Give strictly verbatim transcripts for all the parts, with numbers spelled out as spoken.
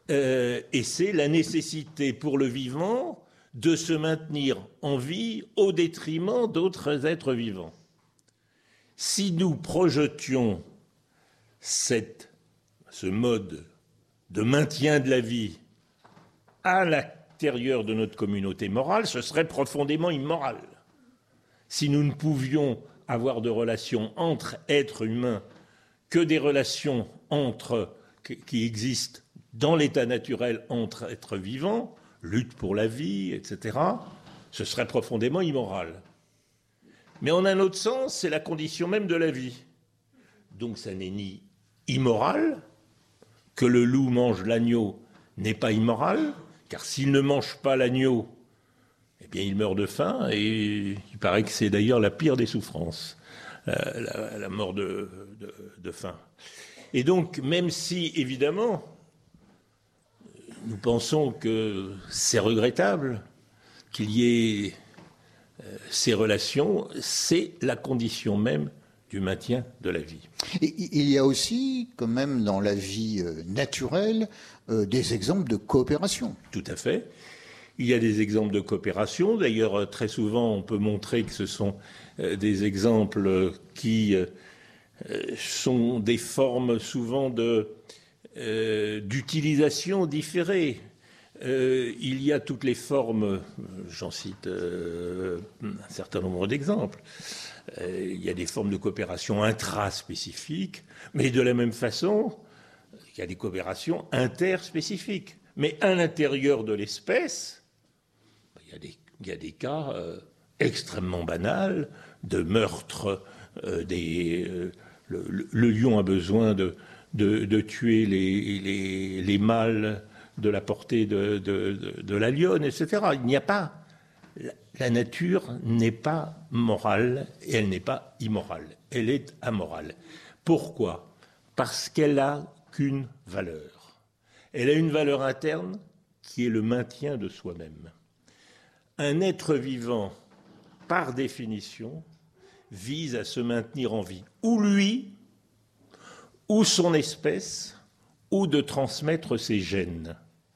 euh, et c'est la nécessité pour le vivant de se maintenir en vie au détriment d'autres êtres vivants. Si nous projetions cette, ce mode de maintien de la vie à l'intérieur de notre communauté morale, ce serait profondément immoral. Si nous ne pouvions avoir de relations entre êtres humains que des relations entre, qui existent dans l'état naturel entre êtres vivants, lutte pour la vie, et cetera, ce serait profondément immoral. Mais en un autre sens, c'est la condition même de la vie. Donc ça n'est ni immoral, que le loup mange l'agneau n'est pas immoral, car s'il ne mange pas l'agneau, eh bien il meurt de faim, et il paraît que c'est d'ailleurs la pire des souffrances, la, la, la mort de, de, de faim. Et donc, même si, évidemment, nous pensons que c'est regrettable qu'il y ait euh, ces relations, c'est la condition même du maintien de la vie. Et il y a aussi, quand même, dans la vie naturelle, euh, des exemples de coopération. Tout à fait. Il y a des exemples de coopération. D'ailleurs, très souvent, on peut montrer que ce sont euh, des exemples qui euh, sont des formes souvent de, euh, d'utilisation différée. Euh, il y a toutes les formes, j'en cite euh, un certain nombre d'exemples. Euh, il y a des formes de coopération intraspécifiques, mais de la même façon, il y a des coopérations interspécifiques. Mais à l'intérieur de l'espèce, il y a des, il y a des cas euh, extrêmement banals de meurtre. Euh, des, euh, le, le lion a besoin de, de, de tuer les, les, les mâles de la portée de, de, de, de la lionne, et cetera. Il n'y a pas... La nature n'est pas morale et elle n'est pas immorale. Elle est amorale. Pourquoi ? Parce qu'elle n'a qu'une valeur. Elle a une valeur interne qui est le maintien de soi-même. Un être vivant, par définition, vise à se maintenir en vie. Ou lui, ou son espèce, ou de transmettre ses gènes.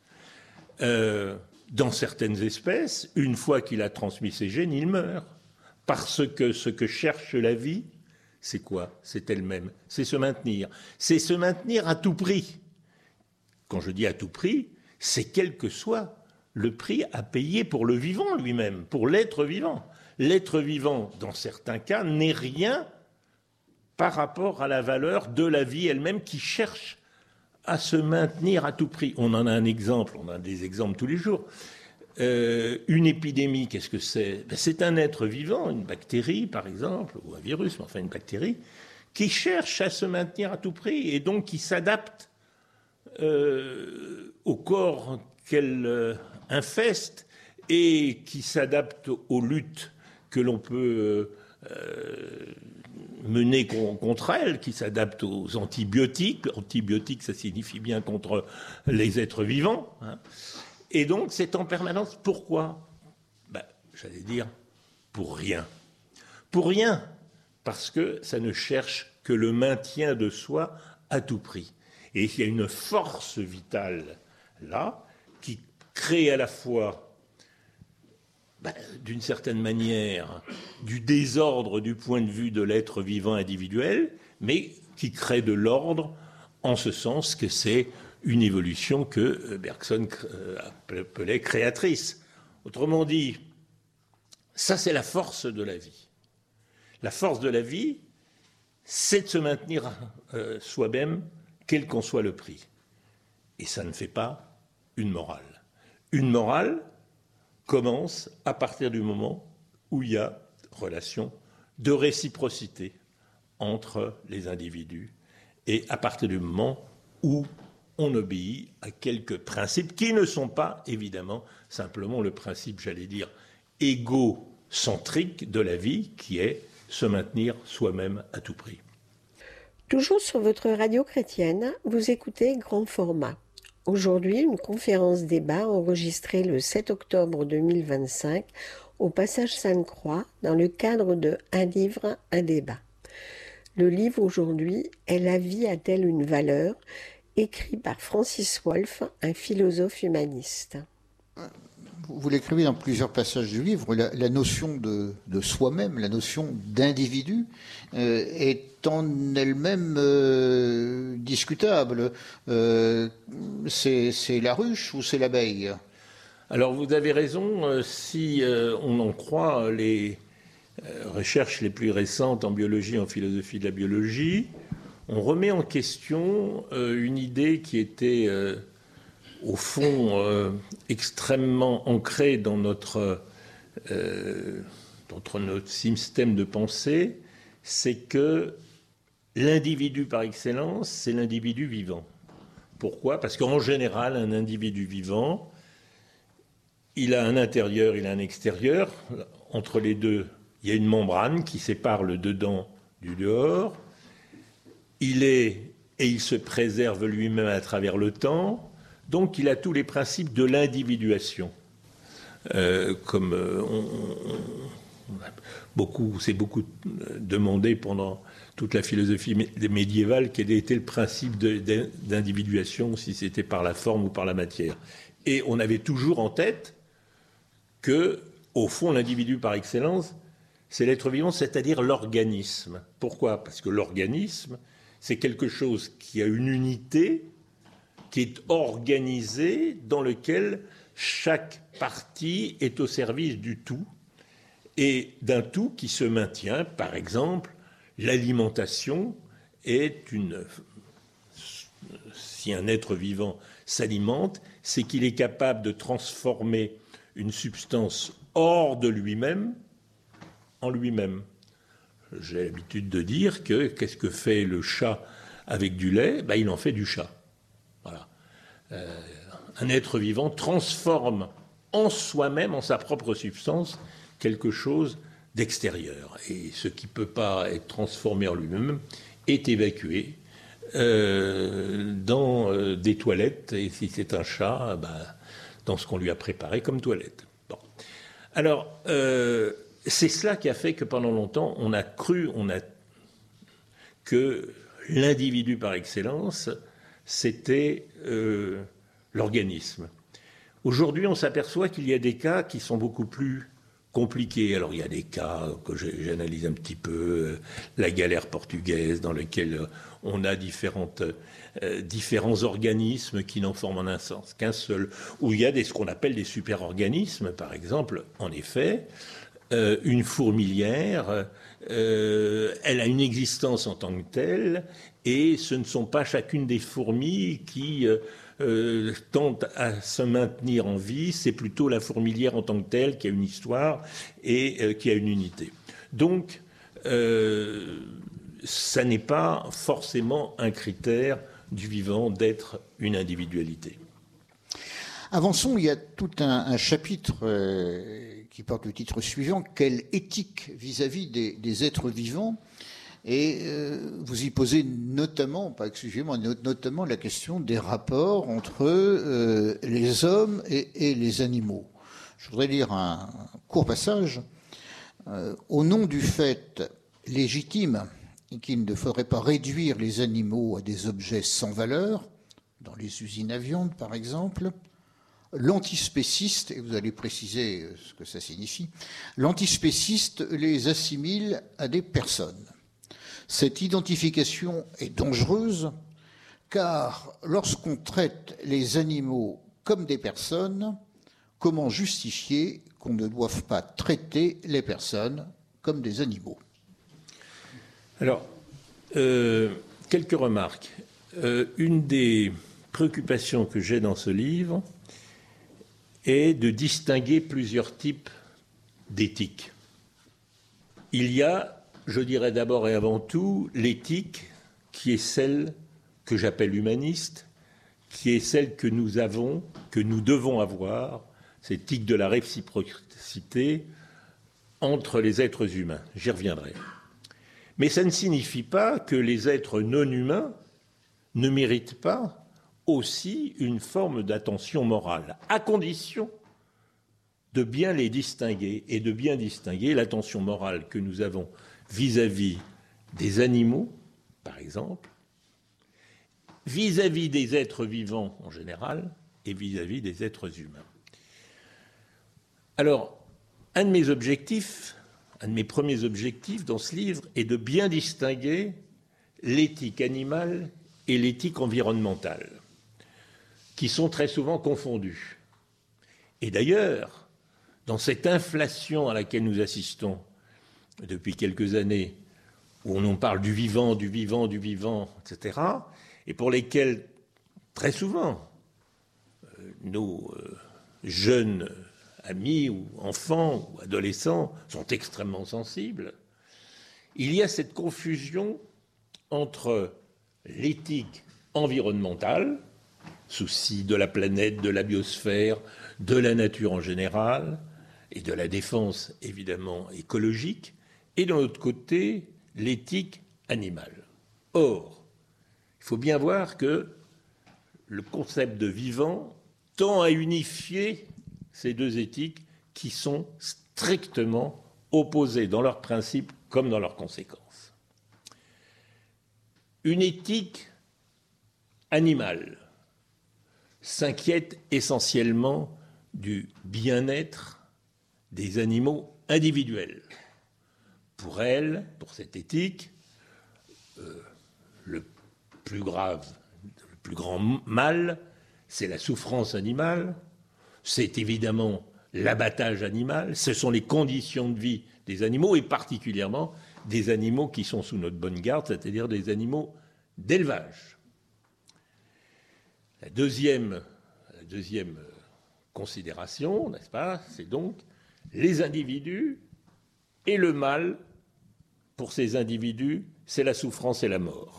Euh, dans certaines espèces, une fois qu'il a transmis ses gènes, il meurt. Parce que ce que cherche la vie, c'est quoi ? C'est elle-même. C'est se maintenir. C'est se maintenir à tout prix. Quand je dis à tout prix, c'est quel que soit le prix à payer pour le vivant lui-même, pour l'être vivant. L'être vivant, dans certains cas, n'est rien par rapport à la valeur de la vie elle-même qui cherche à se maintenir à tout prix. On en a un exemple, on a des exemples tous les jours. Euh, une épidémie, qu'est-ce que c'est ? Ben, c'est un être vivant, une bactérie par exemple, ou un virus, mais enfin une bactérie, qui cherche à se maintenir à tout prix et donc qui s'adapte euh, au corps qu'elle euh, infeste et qui s'adapte aux luttes que l'on peut euh, mener contre elle, qui s'adapte aux antibiotiques. Antibiotiques, ça signifie bien contre les êtres vivants. Hein. Et donc, c'est en permanence. Pourquoi ? Ben, j'allais dire, pour rien. Pour rien, parce que ça ne cherche que le maintien de soi à tout prix. Et il y a une force vitale là, qui crée à la fois Ben, d'une certaine manière, du désordre du point de vue de l'être vivant individuel, mais qui crée de l'ordre en ce sens que c'est une évolution que Bergson appelait créatrice. Autrement dit, ça c'est la force de la vie. La force de la vie, c'est de se maintenir euh, soi-même, quel qu'en soit le prix. Et ça ne fait pas une morale. Une morale commence à partir du moment où il y a relation de réciprocité entre les individus et à partir du moment où on obéit à quelques principes qui ne sont pas, évidemment, simplement le principe, j'allais dire, égocentrique de la vie, qui est se maintenir soi-même à tout prix. Toujours sur votre radio chrétienne, vous écoutez Grand Format. Aujourd'hui, une conférence-débat enregistrée le sept octobre deux mille vingt-cinq au Passage Sainte-Croix dans le cadre de Un livre, un débat. Le livre aujourd'hui est « La vie a-t-elle une valeur ?» écrit par Francis Wolff, un philosophe humaniste. Vous l'écrivez dans plusieurs passages du livre, la, la notion de, de soi-même, la notion d'individu euh, est en elle-même euh, discutable. Euh, c'est, c'est la ruche ou c'est l'abeille ? Alors vous avez raison, euh, si euh, on en croit les euh, recherches les plus récentes en biologie, en philosophie de la biologie, on remet en question euh, une idée qui était... Euh, au fond, euh, extrêmement ancré dans notre, euh, dans notre système de pensée, c'est que l'individu par excellence, c'est l'individu vivant. Pourquoi ? Parce qu'en général, un individu vivant, il a un intérieur, il a un extérieur. Entre les deux, il y a une membrane qui sépare le dedans du dehors. Il est et il se préserve lui-même à travers le temps. Donc, il a tous les principes de l'individuation. Euh, comme euh, on, on a beaucoup, c'est beaucoup demandé pendant toute la philosophie médiévale quel était le principe de, de, d'individuation, si c'était par la forme ou par la matière. Et on avait toujours en tête que, au fond, l'individu par excellence, c'est l'être vivant, c'est-à-dire l'organisme. Pourquoi ? Parce que l'organisme, c'est quelque chose qui a une unité, qui est organisé, dans lequel chaque partie est au service du tout, et d'un tout qui se maintient. Par exemple, l'alimentation est une... Si un être vivant s'alimente, c'est qu'il est capable de transformer une substance hors de lui-même en lui-même. J'ai l'habitude de dire que qu'est-ce que fait le chat avec du lait ? Ben, il en fait du chat. Voilà. Euh, un être vivant transforme en soi-même, en sa propre substance, quelque chose d'extérieur. Et ce qui ne peut pas être transformé en lui-même est évacué euh, dans euh, des toilettes. Et si c'est un chat, ben, dans ce qu'on lui a préparé comme toilette. Bon. Alors, euh, c'est cela qui a fait que pendant longtemps, on a cru on a, que l'individu par excellence, c'était euh, l'organisme. Aujourd'hui, on s'aperçoit qu'il y a des cas qui sont beaucoup plus compliqués. Alors, il y a des cas que j'analyse un petit peu, euh, la galère portugaise, dans lequel on a différentes, euh, différents organismes qui n'en forment en un sens qu'un seul, où il y a des, ce qu'on appelle des super-organismes, par exemple. En effet, euh, une fourmilière, euh, elle a une existence en tant que telle, et ce ne sont pas chacune des fourmis qui euh, euh, tentent à se maintenir en vie, c'est plutôt la fourmilière en tant que telle qui a une histoire et euh, qui a une unité. Donc, euh, ça n'est pas forcément un critère du vivant d'être une individualité. Avançons, il y a tout un, un chapitre euh, qui porte le titre suivant, « Quelle éthique vis-à-vis des, des êtres vivants ?» Et euh, vous y posez notamment, pas exclusivement, notamment la question des rapports entre euh, les hommes et, et les animaux. Je voudrais lire un, un court passage. Euh, « Au nom du fait légitime qu'il ne faudrait pas réduire les animaux à des objets sans valeur, dans les usines à viande par exemple, l'antispéciste, et vous allez préciser ce que ça signifie, l'antispéciste les assimile à des personnes. Cette identification est dangereuse car lorsqu'on traite les animaux comme des personnes, comment justifier qu'on ne doive pas traiter les personnes comme des animaux ? Alors, euh, quelques remarques. Euh, une des préoccupations que j'ai dans ce livre est de distinguer plusieurs types d'éthique. Il y a, je dirais d'abord et avant tout, l'éthique qui est celle que j'appelle humaniste, qui est celle que nous avons, que nous devons avoir, cette éthique de la réciprocité entre les êtres humains. J'y reviendrai. Mais ça ne signifie pas que les êtres non humains ne méritent pas aussi une forme d'attention morale, à condition de bien les distinguer et de bien distinguer l'attention morale que nous avons vis-à-vis des animaux, par exemple, vis-à-vis des êtres vivants en général et vis-à-vis des êtres humains. Alors, un de mes objectifs, un de mes premiers objectifs dans ce livre est de bien distinguer l'éthique animale et l'éthique environnementale, qui sont très souvent confondues. Et d'ailleurs, dans cette inflation à laquelle nous assistons depuis quelques années, où on en parle du vivant, du vivant, du vivant, et cetera, et pour lesquels, très souvent, euh, nos euh, jeunes amis ou enfants ou adolescents sont extrêmement sensibles, il y a cette confusion entre l'éthique environnementale, souci de la planète, de la biosphère, de la nature en général, et de la défense évidemment écologique, et de l'autre côté, l'éthique animale. Or, il faut bien voir que le concept de vivant tend à unifier ces deux éthiques qui sont strictement opposées dans leurs principes comme dans leurs conséquences. Une éthique animale s'inquiète essentiellement du bien-être des animaux individuels. Pour elle, pour cette éthique, euh, le plus grave, le plus grand mal, c'est la souffrance animale, c'est évidemment l'abattage animal, ce sont les conditions de vie des animaux, et particulièrement des animaux qui sont sous notre bonne garde, c'est-à-dire des animaux d'élevage. La deuxième, la deuxième considération, n'est-ce pas, c'est donc les individus et le mal pour ces individus, c'est la souffrance et la mort.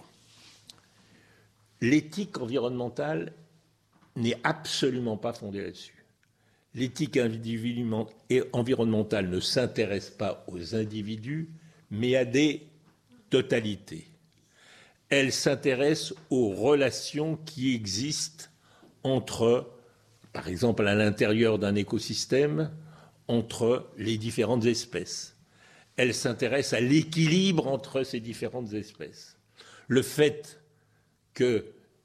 L'éthique environnementale n'est absolument pas fondée là-dessus. L'éthique environnementale ne s'intéresse pas aux individus, mais à des totalités. Elle s'intéresse aux relations qui existent entre, par exemple, à l'intérieur d'un écosystème, entre les différentes espèces. Elle s'intéresse à l'équilibre entre ces différentes espèces. Le fait qu'il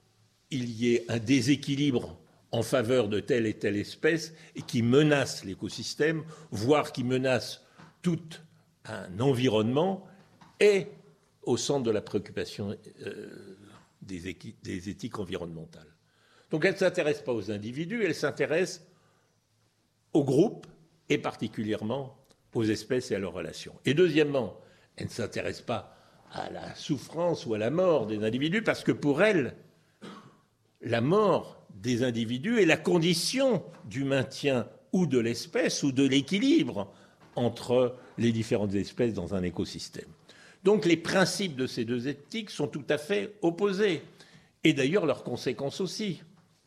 y ait un déséquilibre en faveur de telle et telle espèce et qui menace l'écosystème, voire qui menace tout un environnement, est au centre de la préoccupation euh, des, équi- des éthiques environnementales. Donc elle ne s'intéresse pas aux individus, elle s'intéresse aux groupes et particulièrement aux espèces et à leurs relations. Et deuxièmement, elle ne s'intéresse pas à la souffrance ou à la mort des individus parce que pour elle, la mort des individus est la condition du maintien ou de l'espèce ou de l'équilibre entre les différentes espèces dans un écosystème. Donc les principes de ces deux éthiques sont tout à fait opposés, et d'ailleurs leurs conséquences aussi.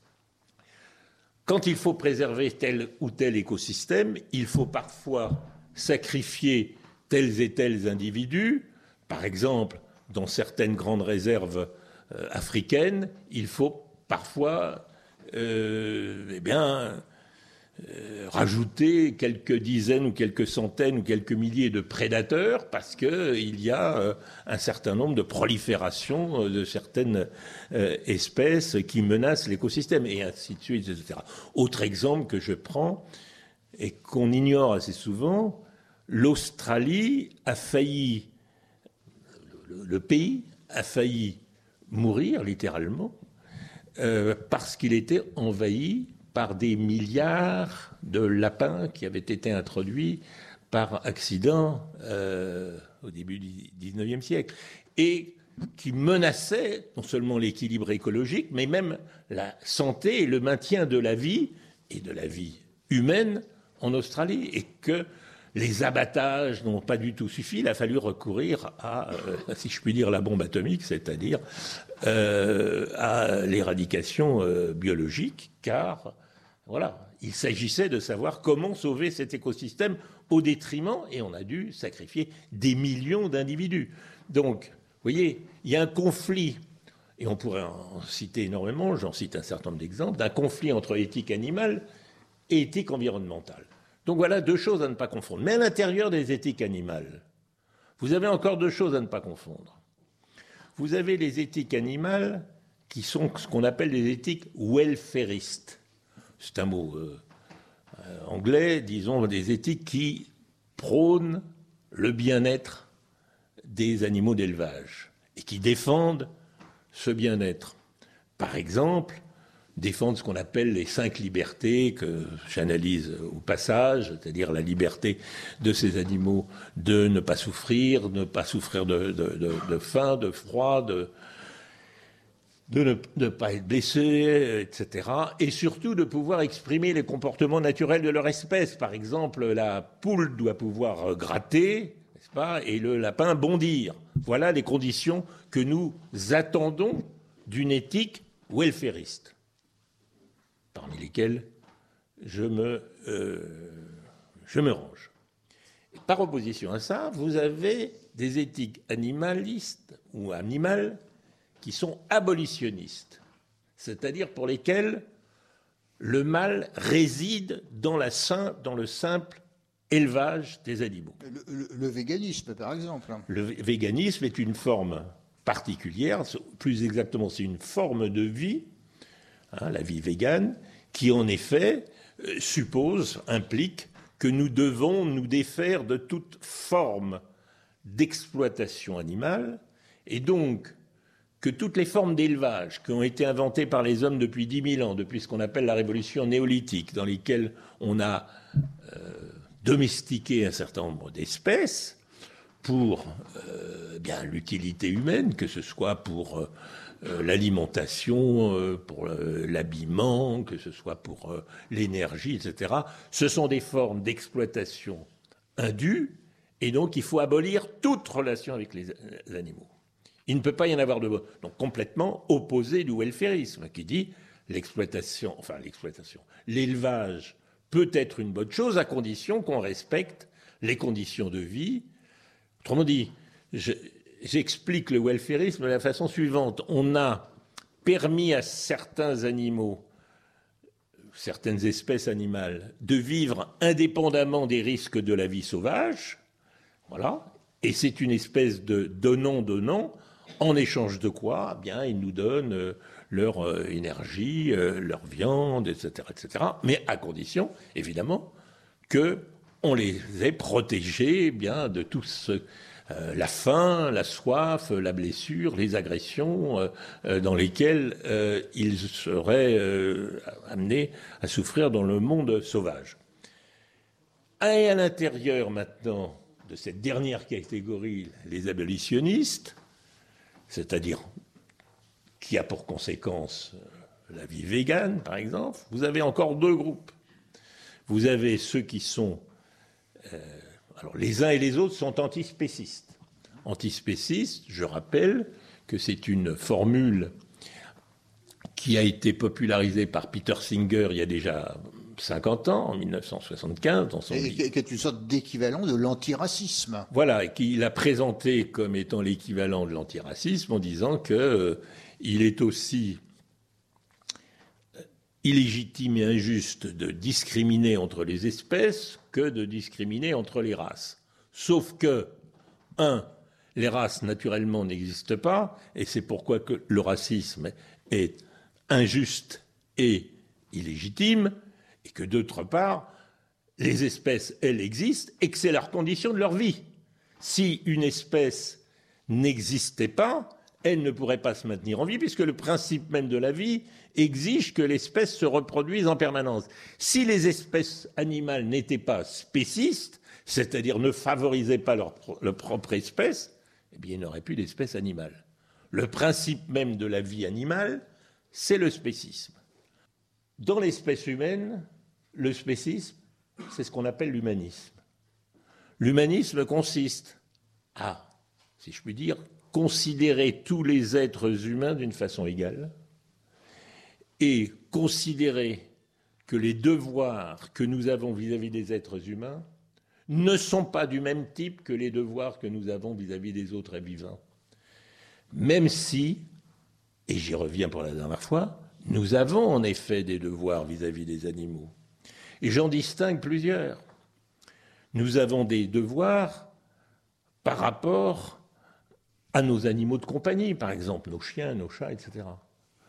Quand il faut préserver tel ou tel écosystème, il faut parfois sacrifier tels et tels individus. Par exemple, dans certaines grandes réserves euh, africaines, il faut parfois euh, eh bien, euh, rajouter quelques dizaines ou quelques centaines ou quelques milliers de prédateurs parce qu'il y a euh, un certain nombre de proliférations de certaines euh, espèces qui menacent l'écosystème, et ainsi de suite, et cetera. Autre exemple que je prends, et qu'on ignore assez souvent, l'Australie a failli, le, le pays a failli mourir littéralement euh, parce qu'il était envahi par des milliards de lapins qui avaient été introduits par accident euh, au début du dix-neuvième siècle et qui menaçaient non seulement l'équilibre écologique, mais même la santé et le maintien de la vie et de la vie humaine en Australie, et que les abattages n'ont pas du tout suffi. Il a fallu recourir à, euh, si je puis dire, la bombe atomique, c'est-à-dire euh, à l'éradication euh, biologique, car voilà, il s'agissait de savoir comment sauver cet écosystème au détriment, et on a dû sacrifier des millions d'individus. Donc, vous voyez, il y a un conflit, et on pourrait en citer énormément, j'en cite un certain nombre d'exemples, d'un conflit entre éthique animale et éthique environnementale. Donc voilà deux choses à ne pas confondre. Mais à l'intérieur des éthiques animales, vous avez encore deux choses à ne pas confondre. Vous avez les éthiques animales qui sont ce qu'on appelle des éthiques welfaristes. C'est un mot euh, euh, anglais, disons, des éthiques qui prônent le bien-être des animaux d'élevage et qui défendent ce bien-être. Par exemple, défendre ce qu'on appelle les cinq libertés que j'analyse au passage, c'est-à-dire la liberté de ces animaux de ne pas souffrir, ne pas souffrir de, de, de, de faim, de froid, de, de ne de pas être blessé, et cetera. Et surtout de pouvoir exprimer les comportements naturels de leur espèce. Par exemple, la poule doit pouvoir gratter, n'est-ce pas, et le lapin bondir. Voilà les conditions que nous attendons d'une éthique welfariste, parmi lesquelles je me, euh, je me range. Par opposition à ça, vous avez des éthiques animalistes ou animales qui sont abolitionnistes, c'est-à-dire pour lesquelles le mal réside dans, la, dans le simple élevage des animaux. Le, le, le véganisme, par exemple. Le véganisme est une forme particulière, plus exactement, c'est une forme de vie, hein, la vie végane, qui en effet euh, suppose, implique que nous devons nous défaire de toute forme d'exploitation animale, et donc que toutes les formes d'élevage qui ont été inventées par les hommes depuis dix mille ans, depuis ce qu'on appelle la révolution néolithique, dans lesquelles on a euh, domestiqué un certain nombre d'espèces pour euh, bien l'utilité humaine, que ce soit pour euh, l'alimentation, euh, pour euh, l'habillement, que ce soit pour euh, l'énergie, et cetera. Ce sont des formes d'exploitation indues, et donc il faut abolir toute relation avec les, les animaux. Il ne peut pas y en avoir de donc complètement opposé du welfarisme, qui dit l'exploitation, enfin l'exploitation, l'élevage peut être une bonne chose à condition qu'on respecte les conditions de vie. Autrement dit, je, j'explique le welfarisme de la façon suivante. On a permis à certains animaux, certaines espèces animales, de vivre indépendamment des risques de la vie sauvage. Voilà. Et c'est une espèce de donnant-donnant, en échange de quoi, eh bien, ils nous donnent euh, leur euh, énergie, euh, leur viande, et cetera, et cetera. Mais à condition, évidemment, qu'on les ait protégés, eh bien, de tout ce, euh, la faim, la soif, la blessure, les agressions euh, euh, dans lesquelles euh, ils seraient euh, amenés à souffrir dans le monde sauvage. Et à l'intérieur, maintenant, de cette dernière catégorie, les abolitionnistes, c'est-à-dire qui a pour conséquence la vie végane, par exemple, vous avez encore deux groupes. Vous avez ceux qui sont... Euh, alors, les uns et les autres sont antispécistes. Antispécistes, je rappelle que c'est une formule qui a été popularisée par Peter Singer il y a déjà cinquante ans, en mille neuf cent soixante-quinze. Dans son et qui est une sorte d'équivalent de l'antiracisme. Voilà, et qu'il a présenté comme étant l'équivalent de l'antiracisme en disant qu'il euh, est aussi illégitime et injuste de discriminer entre les espèces que de discriminer entre les races. Sauf que, un, les races naturellement n'existent pas, et c'est pourquoi que le racisme est injuste et illégitime, et que d'autre part, les espèces, elles, existent, et que c'est leur condition de leur vie. Si une espèce n'existait pas, elle ne pourrait pas se maintenir en vie, puisque le principe même de la vie exige que l'espèce se reproduise en permanence. Si les espèces animales n'étaient pas spécistes, c'est-à-dire ne favorisaient pas leur, leur propre espèce, eh bien, il n'y aurait plus d'espèce animale. Le principe même de la vie animale, c'est le spécisme. Dans l'espèce humaine, le spécisme, c'est ce qu'on appelle l'humanisme. L'humanisme consiste à, si je puis dire, considérer tous les êtres humains d'une façon égale et considérer que les devoirs que nous avons vis-à-vis des êtres humains ne sont pas du même type que les devoirs que nous avons vis-à-vis des autres vivants. Même si, et j'y reviens pour la dernière fois, nous avons en effet des devoirs vis-à-vis des animaux. Et j'en distingue plusieurs. Nous avons des devoirs par rapport à nos animaux de compagnie, par exemple, nos chiens, nos chats, et cetera.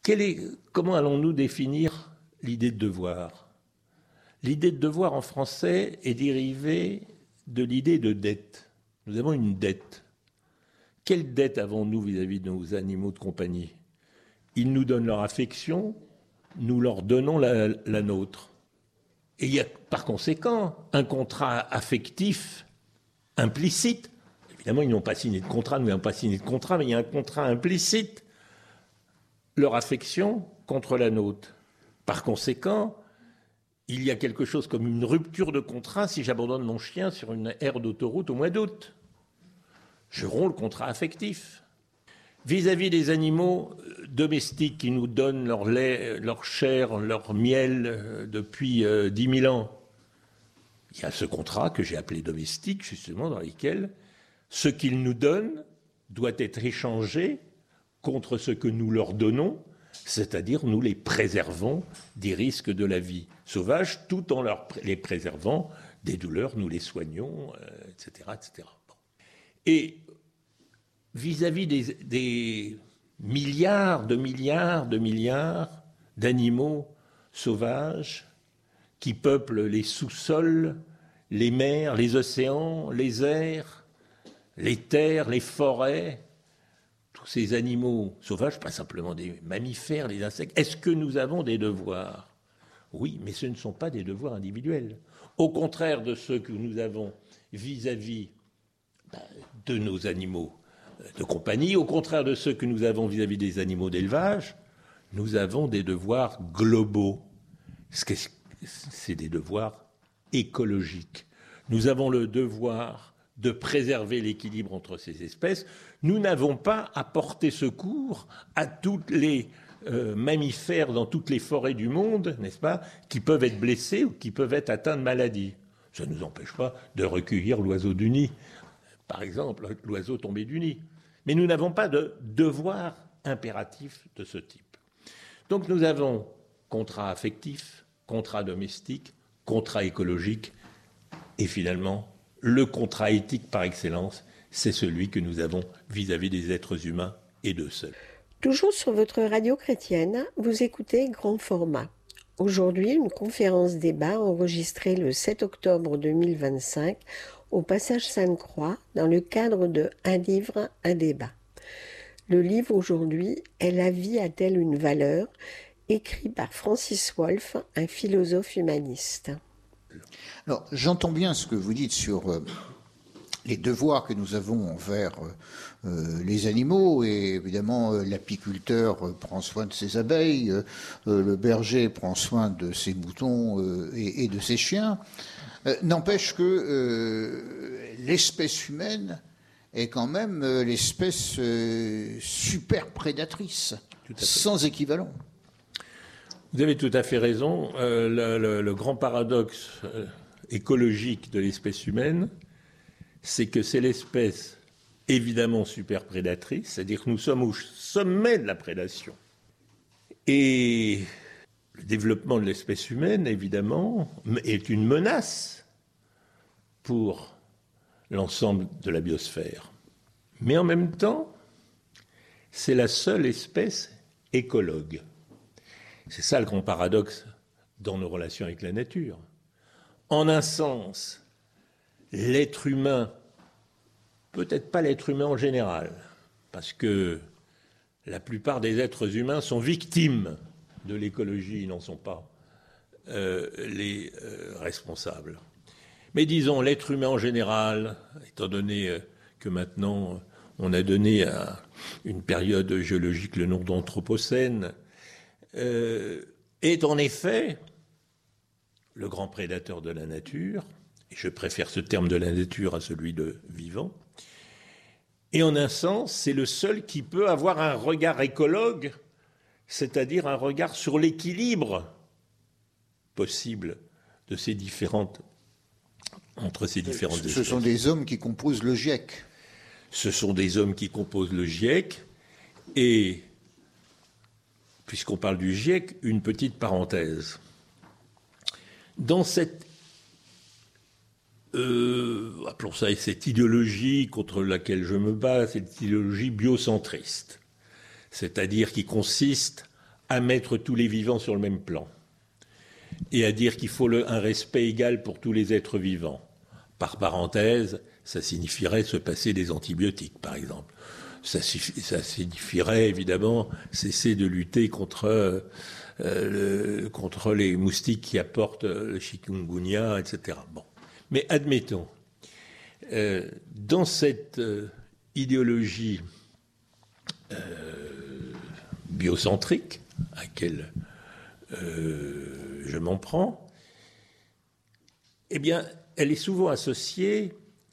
quel est, comment allons-nous définir l'idée de devoir ? L'idée de devoir en français est dérivée de l'idée de dette. Nous avons une dette. Quelle dette avons-nous vis-à-vis de nos animaux de compagnie ? Ils nous donnent leur affection, nous leur donnons la, la nôtre. Et il y a par conséquent un contrat affectif implicite. Évidemment, ils n'ont pas signé de contrat, nous n'avons pas signé de contrat, mais il y a un contrat implicite. Leur affection contre la nôtre. Par conséquent, il y a quelque chose comme une rupture de contrat si j'abandonne mon chien sur une aire d'autoroute au mois d'août. Je romps le contrat affectif. Vis-à-vis des animaux domestiques qui nous donnent leur lait, leur chair, leur miel depuis dix mille ans, il y a ce contrat que j'ai appelé domestique, justement, dans lequel ce qu'ils nous donnent doit être échangé contre ce que nous leur donnons, c'est-à-dire nous les préservons des risques de la vie sauvage, tout en leur, les préservant des douleurs, nous les soignons, euh, et cetera, et cetera. Bon. Et vis-à-vis des, des milliards de milliards de milliards d'animaux sauvages qui peuplent les sous-sols, les mers, les océans, les airs, les terres, les forêts, tous ces animaux sauvages, pas simplement des mammifères, des insectes, est-ce que nous avons des devoirs ? Oui, mais ce ne sont pas des devoirs individuels. Au contraire de ceux que nous avons vis-à-vis ben, de nos animaux de compagnie, au contraire de ceux que nous avons vis-à-vis des animaux d'élevage, nous avons des devoirs globaux. C'est des devoirs écologiques. Nous avons le devoir de préserver l'équilibre entre ces espèces. Nous n'avons pas à porter secours à tous les euh, mammifères dans toutes les forêts du monde, n'est-ce pas, qui peuvent être blessés ou qui peuvent être atteints de maladies. Ça ne nous empêche pas de recueillir l'oiseau du nid, par exemple, l'oiseau tombé du nid. Mais nous n'avons pas de devoir impératif de ce type. Donc nous avons contrat affectif, contrat domestique, contrat écologique, et finalement, le contrat éthique par excellence, c'est celui que nous avons vis-à-vis des êtres humains et d'eux seuls. Toujours sur votre radio chrétienne, vous écoutez Grand Format. Aujourd'hui, une conférence débat enregistrée le sept octobre deux mille vingt-cinq au Passage Sainte-Croix dans le cadre de Un livre, un débat. Le livre aujourd'hui est La vie a-t-elle une valeur, écrit par Francis Wolff, un philosophe humaniste. Alors, j'entends bien ce que vous dites sur euh, les devoirs que nous avons envers euh, les animaux, et évidemment, euh, l'apiculteur euh, prend soin de ses abeilles, euh, le berger prend soin de ses moutons euh, et, et de ses chiens. Euh, n'empêche que euh, l'espèce humaine est quand même euh, l'espèce euh, super prédatrice, sans équivalent. Vous avez tout à fait raison. Euh, le, le, le grand paradoxe euh, écologique de l'espèce humaine, c'est que c'est l'espèce évidemment super prédatrice, c'est-à-dire que nous sommes au sommet de la prédation. Et le développement de l'espèce humaine, évidemment, est une menace pour l'ensemble de la biosphère. Mais en même temps, c'est la seule espèce écologue. C'est ça le grand paradoxe dans nos relations avec la nature. En un sens, l'être humain, peut-être pas l'être humain en général, parce que la plupart des êtres humains sont victimes de l'écologie, ils n'en sont pas euh, les euh, responsables. Mais disons, l'être humain en général, étant donné euh, que maintenant on a donné à une période géologique le nom d'Anthropocène, euh, est en effet le grand prédateur de la nature, et je préfère ce terme de la nature à celui de vivant, et en un sens, c'est le seul qui peut avoir un regard écologue, c'est-à-dire un regard sur l'équilibre possible de ces différentes, entre ces différentes espèces. Ce sont des hommes qui composent le GIEC. Ce sont des hommes qui composent le GIEC, et puisqu'on parle du GIEC, une petite parenthèse. Dans cette, euh, appelons ça cette idéologie contre laquelle je me bats, cette idéologie biocentriste, c'est-à-dire qui consiste à mettre tous les vivants sur le même plan et à dire qu'il faut le, un respect égal pour tous les êtres vivants. Par parenthèse, ça signifierait se passer des antibiotiques, par exemple. Ça, ça signifierait évidemment cesser de lutter contre, euh, le, contre les moustiques qui apportent le chikungunya, et cetera. Bon. Mais admettons, euh, dans cette euh, idéologie euh, biocentrique à laquelle euh, je m'en prends, eh bien, elle est souvent associée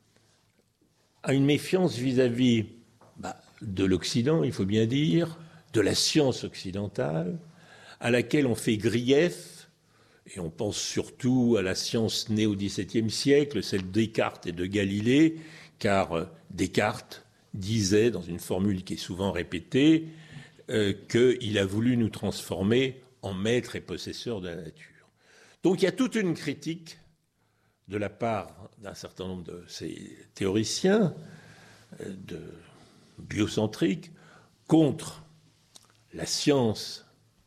à une méfiance vis-à-vis bah, de l'Occident, il faut bien dire, de la science occidentale, à laquelle on fait grief, et on pense surtout à la science née au dix-septième siècle, celle de Descartes et de Galilée, car Descartes disait, dans une formule qui est souvent répétée, euh, qu'il a voulu nous transformer en maîtres et possesseurs de la nature. Donc il y a toute une critique de la part d'un certain nombre de ces théoriciens euh, de biocentriques contre la science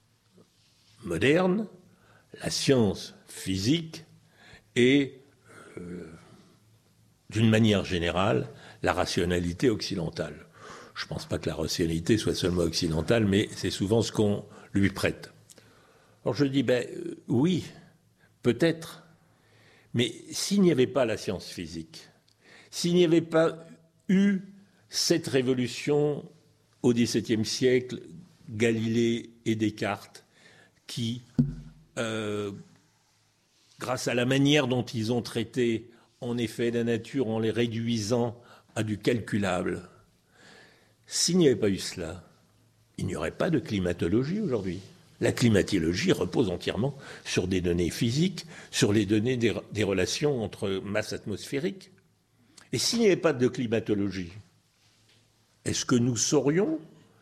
moderne, la science physique et, euh, d'une manière générale, la rationalité occidentale. Je ne pense pas que la rationalité soit seulement occidentale, mais c'est souvent ce qu'on lui prête. Alors je dis, ben euh, oui, peut-être, mais s'il n'y avait pas la science physique, s'il n'y avait pas eu cette révolution au dix-septième siècle, Galilée et Descartes, qui, euh, grâce à la manière dont ils ont traité en effet la nature en les réduisant à du calculable, s'il n'y avait pas eu cela, il n'y aurait pas de climatologie aujourd'hui. La climatologie repose entièrement sur des données physiques, sur les données des, des relations entre masse atmosphérique. Et s'il n'y avait pas de climatologie, est-ce que nous saurions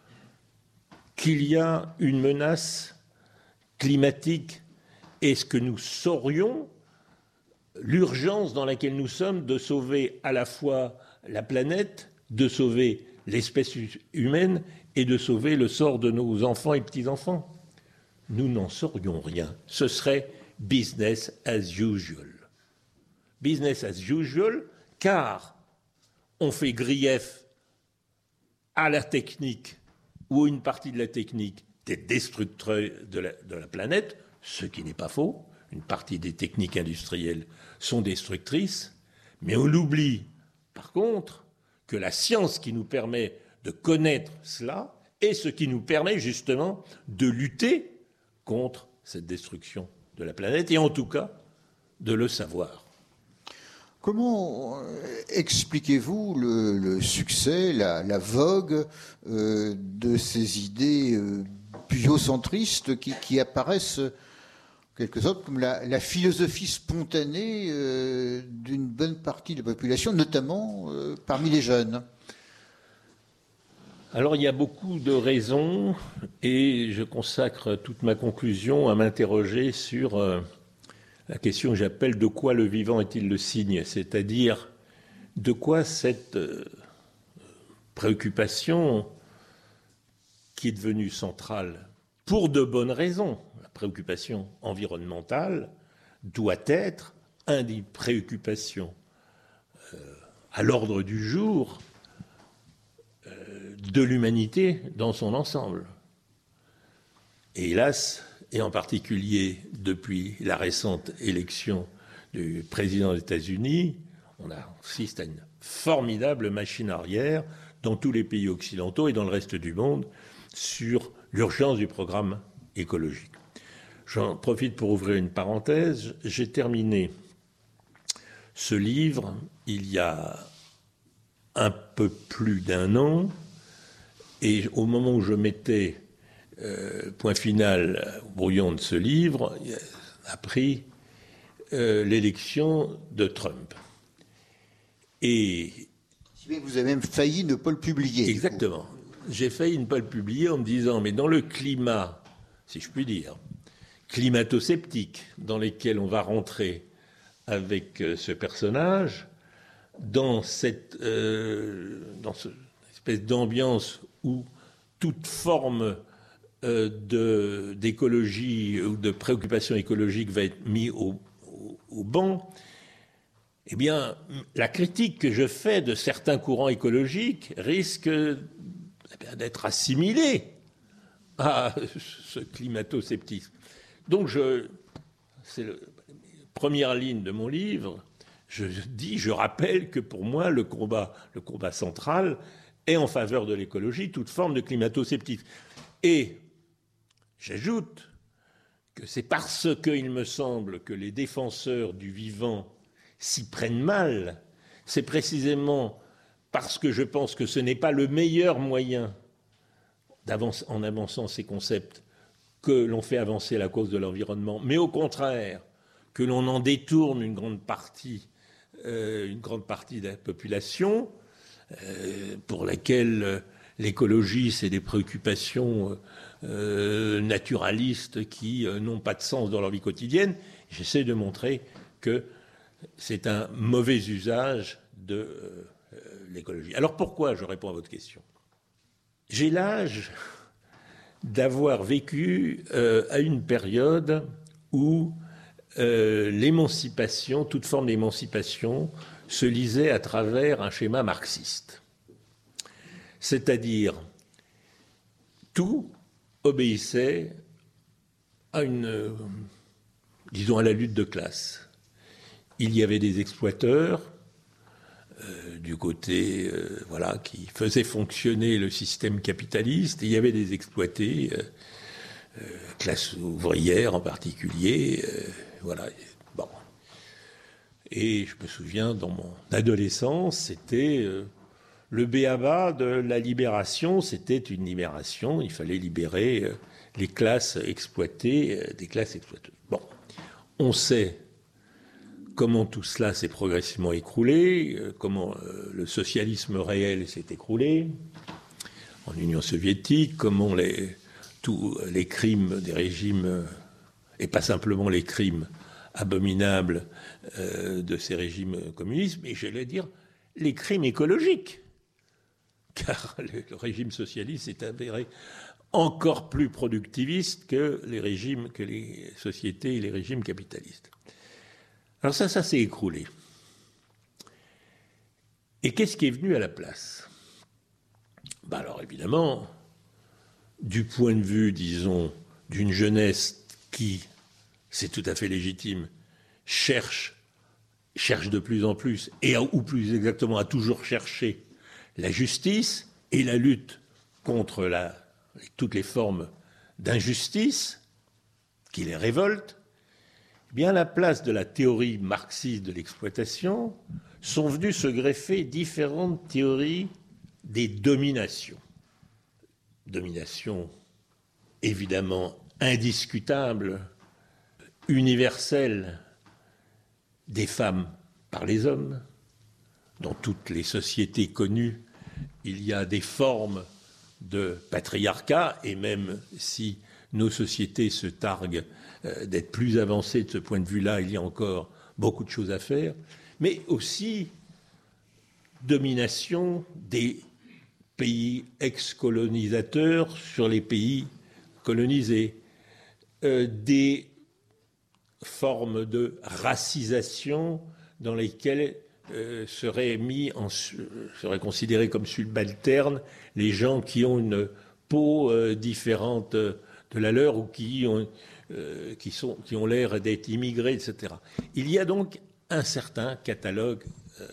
qu'il y a une menace climatique? Est-ce que nous saurions l'urgence dans laquelle nous sommes de sauver à la fois la planète, de sauver l'espèce humaine et de sauver le sort de nos enfants et petits-enfants? Nous n'en saurions rien. Ce serait business as usual. Business as usual, car on fait grief à la technique ou à une partie de la technique des destructeurs de la, de la planète, ce qui n'est pas faux. Une partie des techniques industrielles sont destructrices, mais on oublie, par contre, que la science qui nous permet de connaître cela est ce qui nous permet justement de lutter contre cette destruction de la planète, et en tout cas de le savoir. Comment expliquez-vous le, le succès, la, la vogue euh, de ces idées euh, biocentristes qui, qui apparaissent en quelque sorte comme la, la philosophie spontanée euh, d'une bonne partie de la population, notamment euh, parmi les jeunes? Alors, il y a beaucoup de raisons, et je consacre toute ma conclusion à m'interroger sur euh, la question que j'appelle « de quoi le vivant est-il le signe ?» c'est-à-dire de quoi cette euh, préoccupation qui est devenue centrale pour de bonnes raisons, la préoccupation environnementale doit être une des préoccupations euh, à l'ordre du jour de l'humanité dans son ensemble. Et hélas, et en particulier depuis la récente élection du président des États-Unis, on assiste à une formidable machine arrière dans tous les pays occidentaux et dans le reste du monde sur l'urgence du programme écologique. J'en profite pour ouvrir une parenthèse. J'ai terminé ce livre il y a un peu plus d'un an. Et au moment où je mettais euh, point final au brouillon de ce livre, il a pris euh, l'élection de Trump. Et vous avez même failli ne pas le publier. Exactement. J'ai failli ne pas le publier en me disant, mais dans le climat, si je puis dire, climato-sceptique dans lequel on va rentrer avec euh, ce personnage, dans cette euh, dans ce espèce d'ambiance où toute forme euh, de, d'écologie ou de préoccupation écologique va être mis au, au, au banc, eh bien, la critique que je fais de certains courants écologiques risque eh bien, d'être assimilée à ce climato-sceptisme. Donc, je, c'est la première ligne de mon livre, je dis, je rappelle que pour moi, le combat, le combat central est en faveur de l'écologie, toute forme de climato-sceptisme. Et j'ajoute que c'est parce qu'il me semble que les défenseurs du vivant s'y prennent mal, c'est précisément parce que je pense que ce n'est pas le meilleur moyen en avançant ces concepts que l'on fait avancer la cause de l'environnement, mais au contraire, que l'on en détourne une grande partie, euh, une grande partie de la population, euh, pour laquelle euh, l'écologie, c'est des préoccupations euh, naturalistes qui euh, n'ont pas de sens dans leur vie quotidienne. J'essaie de montrer que c'est un mauvais usage de euh, l'écologie. Alors pourquoi, je réponds à votre question. J'ai l'âge d'avoir vécu euh, à une période où euh, l'émancipation, toute forme d'émancipation, se lisait à travers un schéma marxiste. C'est-à-dire, tout obéissait à une, euh, disons, à la lutte de classe. Il y avait des exploiteurs euh, du côté, euh, voilà, qui faisaient fonctionner le système capitaliste. Et il y avait des exploités, euh, euh, classe ouvrière en particulier, euh, voilà. Bon. Et je me souviens, dans mon adolescence, c'était euh, le b.a.-ba de la libération. C'était une libération. Il fallait libérer euh, les classes exploitées euh, des classes exploiteuses. Bon, on sait comment tout cela s'est progressivement écroulé, euh, comment euh, le socialisme réel s'est écroulé en Union soviétique, comment les, tous les crimes des régimes, euh, et pas simplement les crimes abominables euh, de ces régimes communistes, mais j'allais dire les crimes écologiques, car le, le régime socialiste s'est avéré encore plus productiviste que les régimes, que les sociétés et les régimes capitalistes. Alors ça, ça s'est écroulé. Et qu'est-ce qui est venu à la place ? Ben alors évidemment, du point de vue, disons, d'une jeunesse qui, c'est tout à fait légitime, cherche, cherche de plus en plus, et ou plus exactement a toujours cherché la justice et la lutte contre la, toutes les formes d'injustice qui les révoltent, eh bien, à la place de la théorie marxiste de l'exploitation, sont venues se greffer différentes théories des dominations. Domination évidemment indiscutable, universelle des femmes par les hommes. Dans toutes les sociétés connues, il y a des formes de patriarcat, et même si nos sociétés se targuent d'être plus avancées de ce point de vue-là, il y a encore beaucoup de choses à faire, mais aussi domination des pays ex-colonisateurs sur les pays colonisés, euh, des formes de racisation dans lesquelles euh, seraient mis en, seraient considérés comme subalternes les gens qui ont une peau euh, différente de la leur ou qui ont Euh, qui, sont, qui ont l'air d'être immigrés, et cetera. Il y a donc un certain catalogue euh,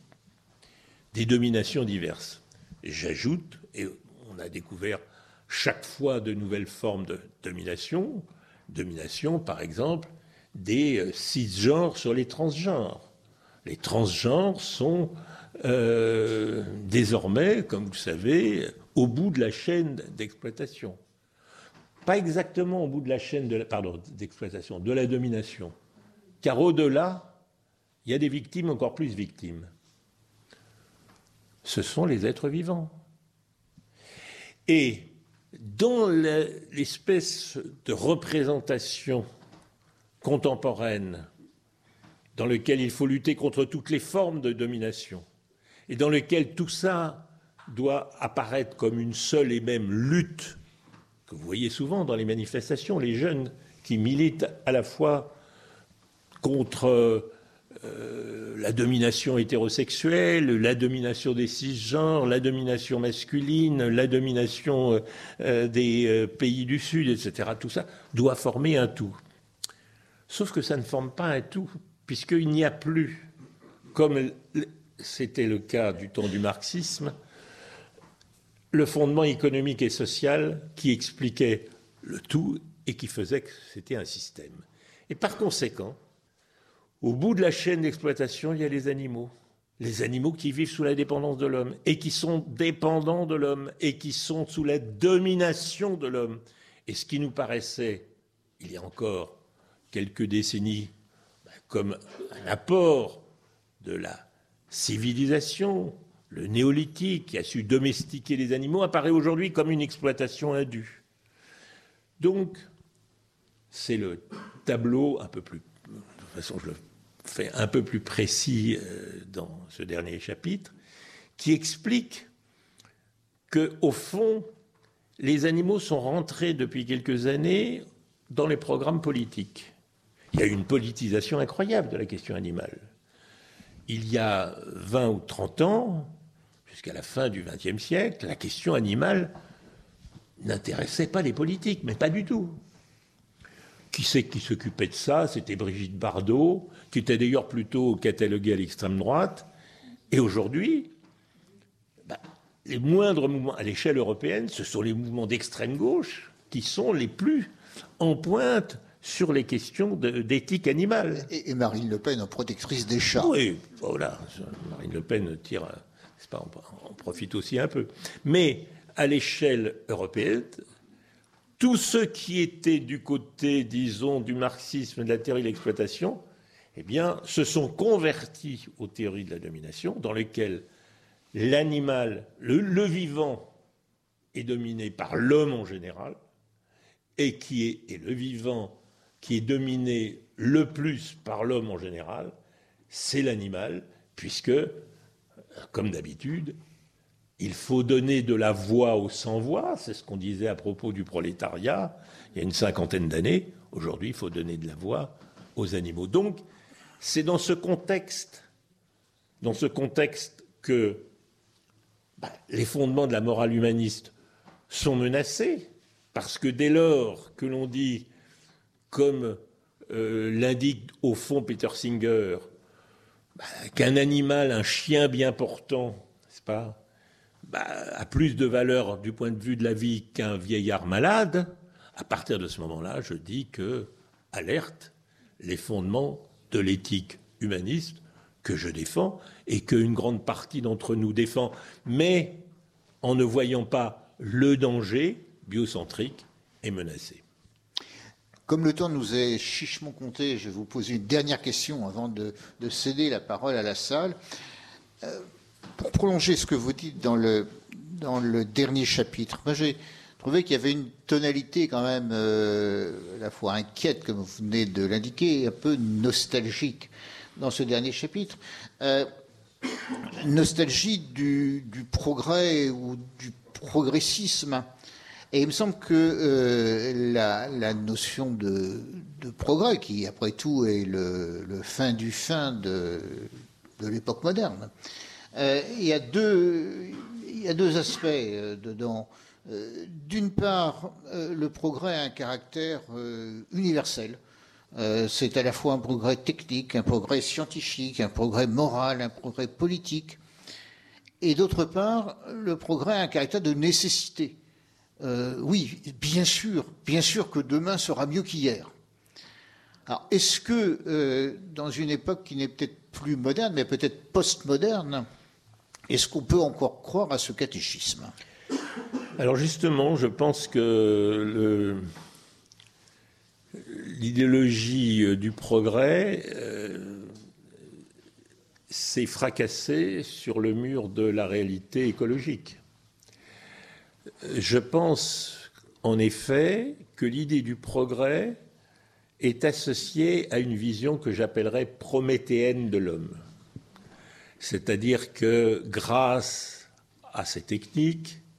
des dominations diverses. Et j'ajoute, et on a découvert chaque fois de nouvelles formes de domination, domination par exemple des euh, cisgenres sur les transgenres. Les transgenres sont euh, désormais, comme vous le savez, au bout de la chaîne d'exploitation. Pas exactement au bout de la chaîne de la, pardon, d'exploitation, de la domination. Car au-delà, il y a des victimes encore plus victimes. Ce sont les êtres vivants. Et dans l'espèce de représentation contemporaine dans lequel il faut lutter contre toutes les formes de domination et dans lequel tout ça doit apparaître comme une seule et même lutte que vous voyez souvent dans les manifestations, les jeunes qui militent à la fois contre euh, la domination hétérosexuelle, la domination des cisgenres, la domination masculine, la domination euh, des euh, pays du Sud, et cetera. Tout ça doit former un tout. Sauf que ça ne forme pas un tout, puisqu'il n'y a plus, comme c'était le cas du temps du marxisme, le fondement économique et social qui expliquait le tout et qui faisait que c'était un système. Et par conséquent, au bout de la chaîne d'exploitation, il y a les animaux. Les animaux qui vivent sous la dépendance de l'homme et qui sont dépendants de l'homme et qui sont sous la domination de l'homme. Et ce qui nous paraissait, il y a encore quelques décennies, comme un apport de la civilisation, le néolithique qui a su domestiquer les animaux, apparaît aujourd'hui comme une exploitation indue. Donc, c'est le tableau un peu plus... De toute façon, je le fais un peu plus précis dans ce dernier chapitre, qui explique qu'au fond, les animaux sont rentrés depuis quelques années dans les programmes politiques. Il y a eu une politisation incroyable de la question animale. Il y a vingt ou trente ans, jusqu'à la fin du vingtième siècle, la question animale n'intéressait pas les politiques, mais pas du tout. Qui c'est qui s'occupait de ça? C'était Brigitte Bardot, qui était d'ailleurs plutôt cataloguée à l'extrême droite. Et aujourd'hui, bah, les moindres mouvements à l'échelle européenne, ce sont les mouvements d'extrême gauche qui sont les plus en pointe sur les questions de, d'éthique animale. Et, et Marine Le Pen en protectrice des chats. Oui, voilà. Marine Le Pen tire, c'est pas, on profite aussi un peu. Mais à l'échelle européenne, tous ceux qui étaient du côté, disons, du marxisme, de la théorie de l'exploitation, eh bien, se sont convertis aux théories de la domination, dans lesquelles l'animal, le, le vivant, est dominé par l'homme en général, et qui est et le vivant qui est dominé le plus par l'homme en général, c'est l'animal, puisque, comme d'habitude, il faut donner de la voix aux sans-voix, c'est ce qu'on disait à propos du prolétariat il y a une cinquantaine d'années. Aujourd'hui, il faut donner de la voix aux animaux. Donc, c'est dans ce contexte, dans ce contexte que bah, les fondements de la morale humaniste sont menacés, parce que dès lors que l'on dit, comme euh, l'indique au fond Peter Singer, bah, qu'un animal, un chien bien portant, n'est-ce pas, bah, a plus de valeur du point de vue de la vie qu'un vieillard malade, à partir de ce moment-là, je dis que, alerte, les fondements de l'éthique humaniste que je défends et qu'une grande partie d'entre nous défend, mais en ne voyant pas le danger biocentrique est menacé. Comme le temps nous est chichement compté, je vais vous poser une dernière question avant de, de céder la parole à la salle. Euh, pour prolonger ce que vous dites dans le, dans le dernier chapitre, moi j'ai trouvé qu'il y avait une tonalité quand même euh, à la fois inquiète, comme vous venez de l'indiquer, et un peu nostalgique dans ce dernier chapitre. Euh, nostalgie du, du progrès ou du progressisme. Et il me semble que euh, la, la notion de, de progrès, qui après tout est le, le fin du fin de, de l'époque moderne, euh, il y a deux, il y a deux aspects euh, dedans. Euh, d'une part, euh, le progrès a un caractère euh, universel. Euh, c'est à la fois un progrès technique, un progrès scientifique, un progrès moral, un progrès politique. Et d'autre part, le progrès a un caractère de nécessité. Euh, oui, bien sûr, bien sûr que demain sera mieux qu'hier. Alors, est-ce que, euh, dans une époque qui n'est peut-être plus moderne, mais peut-être post-moderne, est-ce qu'on peut encore croire à ce catéchisme? Alors justement, je pense que le, l'idéologie du progrès euh, s'est fracassée sur le mur de la réalité écologique. Je pense, en effet, que l'idée du progrès est associée à une vision que j'appellerais prométhéenne de l'homme. C'est-à-dire que grâce à ces techniques,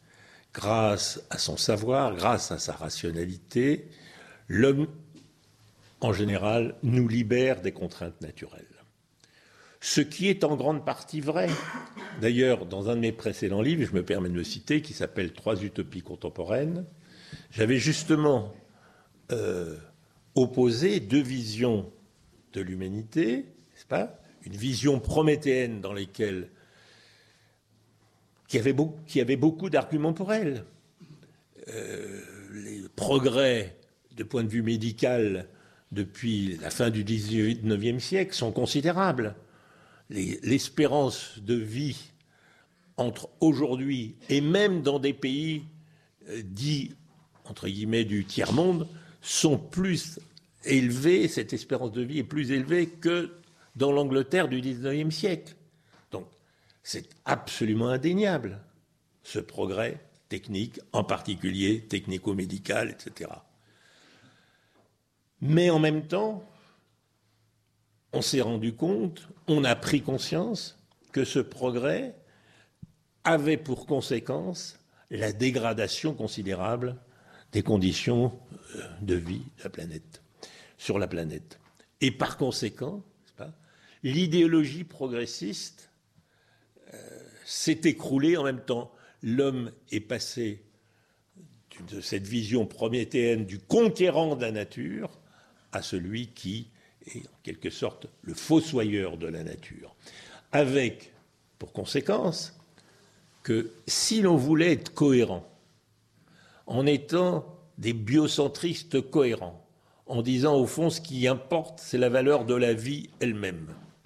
grâce à son savoir, grâce à sa rationalité, l'homme, en général, nous libère des contraintes naturelles. Ce qui est en grande partie vrai. D'ailleurs, dans un de mes précédents livres, je me permets de le citer, qui s'appelle « Trois utopies contemporaines », j'avais justement euh, opposé deux visions de l'humanité, n'est-ce pas ? Une vision prométhéenne dans laquelle qui avait beaucoup, qui avait beaucoup d'arguments pour elle. Euh, les progrès de point de vue médical depuis la fin du dix-neuvième siècle sont considérables. Les, l'espérance de vie entre aujourd'hui et même dans des pays euh, dits, entre guillemets, du tiers-monde, sont plus élevées, cette espérance de vie est plus élevée que dans l'Angleterre du dix-neuvième siècle. Donc, c'est absolument indéniable, ce progrès technique, en particulier technico-médical, et cetera. Mais en même temps, on s'est rendu compte, on a pris conscience que ce progrès avait pour conséquence la dégradation considérable des conditions de vie de la planète, sur la planète. Et par conséquent, n'est-ce pas, l'idéologie progressiste euh, s'est écroulée en même temps. L'homme est passé de cette vision prométhéenne du conquérant de la nature à celui qui est en quelque sorte le fossoyeur de la nature. Avec, pour conséquence, que si l'on voulait être cohérent, en étant des biocentristes cohérents, en disant au fond ce qui importe, c'est la valeur de la vie elle-même,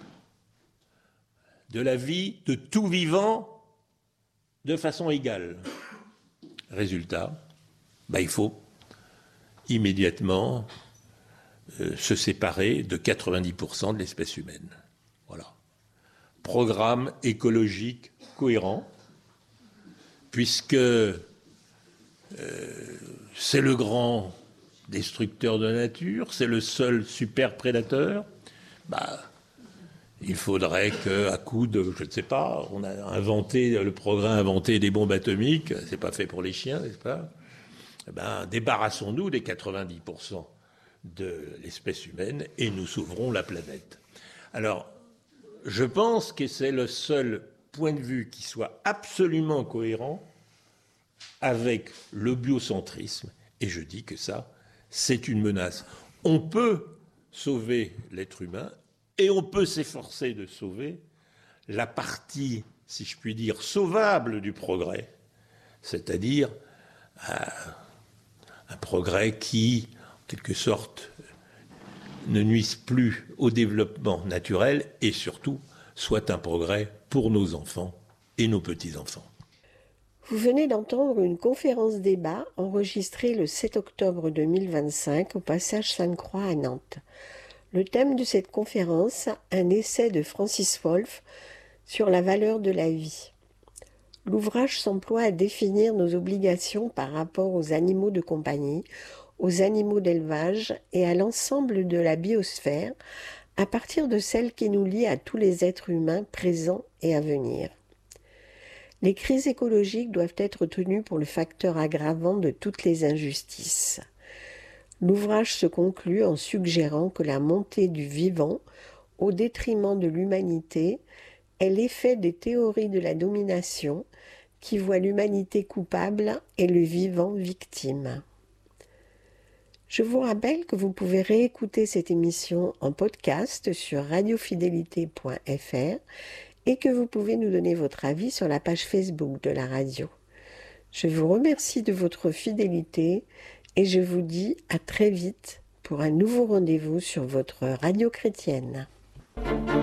de la vie de tout vivant de façon égale. Résultat, bah, il faut immédiatement euh, se séparer de quatre-vingt-dix pour cent de l'espèce humaine. Voilà. Programme écologique cohérent, puisque euh, c'est le grand destructeur de la nature, c'est le seul super prédateur, bah, il faudrait qu'à coup de, je ne sais pas, on a inventé, le progrès a inventé des bombes atomiques, c'est pas fait pour les chiens, n'est-ce pas ? Eh ben, débarrassons-nous des quatre-vingt-dix pour cent de l'espèce humaine et nous sauverons la planète. Alors, je pense que c'est le seul point de vue qui soit absolument cohérent avec le biocentrisme, et je dis que ça, c'est une menace. On peut sauver l'être humain et on peut s'efforcer de sauver la partie, si je puis dire, sauvable du progrès, c'est-à-dire un, un progrès qui, en quelque sorte, ne nuise plus au développement naturel et surtout soit un progrès pour nos enfants et nos petits-enfants. Vous venez d'entendre une conférence débat enregistrée le sept octobre deux mille vingt-cinq au passage Sainte-Croix à Nantes. Le thème de cette conférence, un essai de Francis Wolff sur la valeur de la vie. L'ouvrage s'emploie à définir nos obligations par rapport aux animaux de compagnie, aux animaux d'élevage et à l'ensemble de la biosphère, à partir de celle qui nous lie à tous les êtres humains présents et à venir. Les crises écologiques doivent être tenues pour le facteur aggravant de toutes les injustices. L'ouvrage se conclut en suggérant que la montée du vivant, au détriment de l'humanité, est l'effet des théories de la domination qui voient l'humanité coupable et le vivant victime. Je vous rappelle que vous pouvez réécouter cette émission en podcast sur radiofidélité point f r et que vous pouvez nous donner votre avis sur la page Facebook de la radio. Je vous remercie de votre fidélité et je vous dis à très vite pour un nouveau rendez-vous sur votre radio chrétienne.